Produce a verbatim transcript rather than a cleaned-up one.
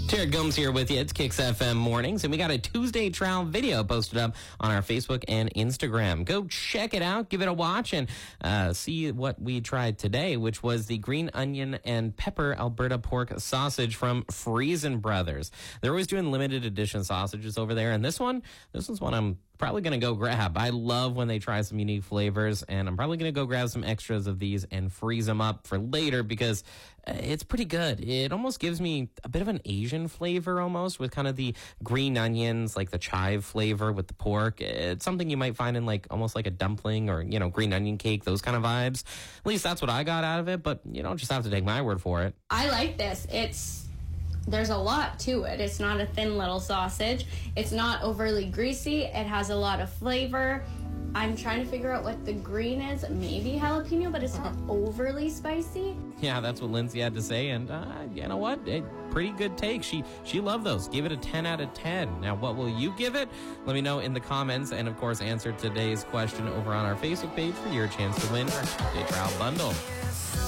Jared Gomes here with you. It's Kicks F M Mornings, and we got a Tuesday trial video posted up on our Facebook and Instagram. Go check it out, give it a watch, and uh, see what we tried today, which was the green onion and pepper Alberta pork sausage from Friesen Brothers. They're always doing limited edition sausages over there, and this one, this is one I'm probably going to go grab. I love when they try some unique flavors, and I'm probably going to go grab some extras of these and freeze them up for later because it's pretty good. It almost gives me a bit of an Asian flavor almost with kind of the green onions, like the chive flavor with the pork. It's something you might find in like almost like a dumpling or, you know, green onion cake, those kind of vibes. At least that's what I got out of it, but you don't just have to take my word for it. I like this. It's There's a lot to it. It's not a thin little sausage. It's not overly greasy. It has a lot of flavor. I'm trying to figure out what the green is. Maybe jalapeno, but it's not overly spicy. Yeah, that's what Lindsay had to say, and uh, you know what? A pretty good take. She she loved those. Give it a ten out of ten. Now, what will you give it? Let me know in the comments, and of course, answer today's question over on our Facebook page for your chance to win our Tuesday Trial Bundle.